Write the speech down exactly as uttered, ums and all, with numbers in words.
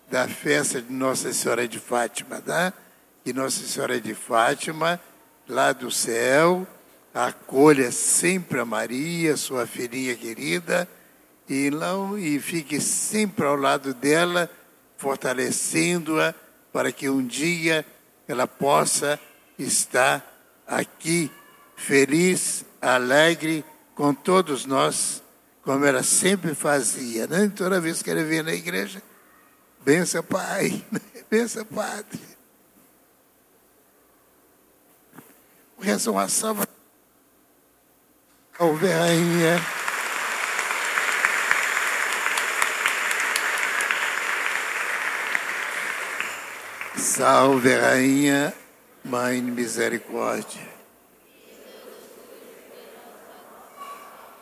da festa de Nossa Senhora de Fátima, né? Que Nossa Senhora de Fátima, lá do céu, acolha sempre a Maria, sua filhinha querida, e, não, e fique sempre ao lado dela, fortalecendo-a, para que um dia ela possa estar aqui, feliz, alegre, com todos nós, como ela sempre fazia, né? Toda vez que ela vinha na igreja, benção, Pai, benção, Padre. Reza uma salva. Salve, Rainha. Salve, Rainha, Mãe de Misericórdia.